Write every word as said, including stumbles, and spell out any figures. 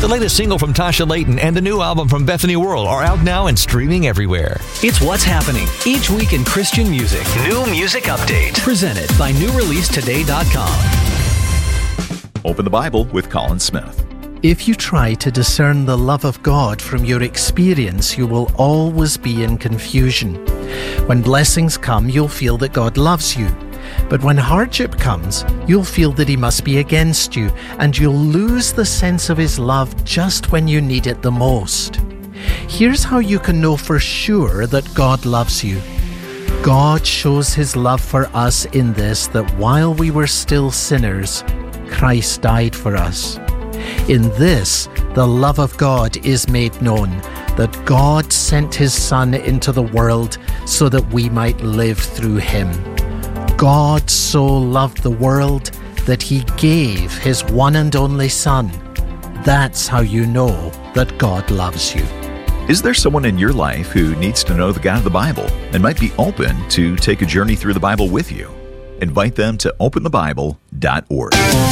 The latest single from Tasha Layton and the new album from Bethany Worrell are out now and streaming everywhere. It's what's happening each week in Christian music. New Music Update. Presented by new release today dot com. Open the Bible with Colin Smith. If you try to discern the love of God from your experience, you will always be in confusion. When blessings come, you'll feel that God loves you. But when hardship comes, you'll feel that He must be against you, and you'll lose the sense of His love just when you need it the most. Here's how you can know for sure that God loves you. God shows His love for us in this, that while we were still sinners, Christ died for us. In this, the love of God is made known, that God sent His Son into the world so that we might live through Him. God so loved the world that He gave His one and only Son. That's how you know that God loves you. Is there someone in your life who needs to know the God of the Bible and might be open to take a journey through the Bible with you? Invite them to open the bible dot org.